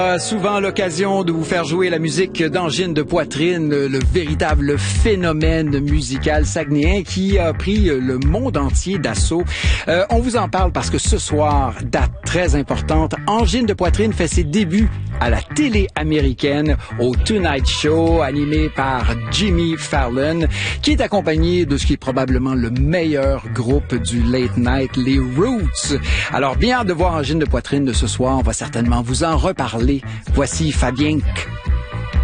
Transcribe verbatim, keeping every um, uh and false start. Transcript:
A souvent l'occasion de vous faire jouer la musique d'Angine de Poitrine, le véritable phénomène musical saguenéen qui a pris le monde entier d'assaut. Euh, on vous en parle parce que ce soir, date très importante, Angine de Poitrine fait ses débuts à la télé américaine au Tonight Show, animé par Jimmy Fallon, qui est accompagné de ce qui est probablement le meilleur groupe du late night, les Roots. Alors, bien hâte de voir Angine de Poitrine de ce soir, on va certainement vous en reparler. Voici Fabienque.